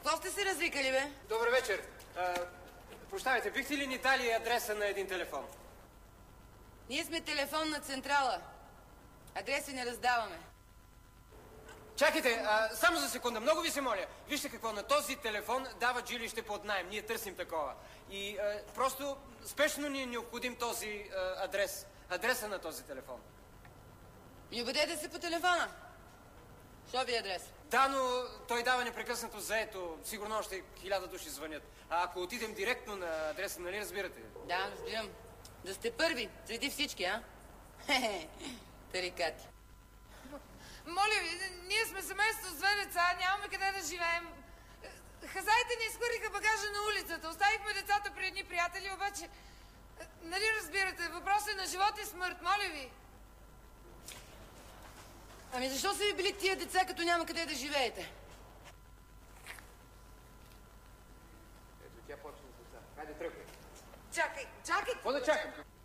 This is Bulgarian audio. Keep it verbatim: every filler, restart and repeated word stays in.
какво сте се развикали, бе? Добър вечер. А, прощавайте, бихте ли ни дали адреса на един телефон? Ние сме телефонна централа. Адреси не раздаваме. Чакайте, а, само за секунда, много ви се моля. Вижте какво, на този телефон дават жилище под наем. Ние търсим такова. И а, просто спешно ни е необходим този а, адрес. Адреса на този телефон. И обадете се по телефона. Що ви е адрес? Да, но той дава непрекъснато заето. Сигурно още хиляда души звънят. А ако отидем директно на адреса, нали разбирате? Да, разбирам. Да сте първи, преди всички, а? Хе-хе, тарикати. Моля ви, ние сме семейство с две деца, нямаме къде да живеем. Хазаите ни изхвърлиха багажа на улицата, оставихме децата при едни приятели, обаче... Нали разбирате, въпросът е на живот и смърт, моля ви. Ами защо са ви били тия деца, като няма къде да живеете? Ето, тя почва с деца. Хайде, тръгвай. Чакай, чакай! Какво да чакам?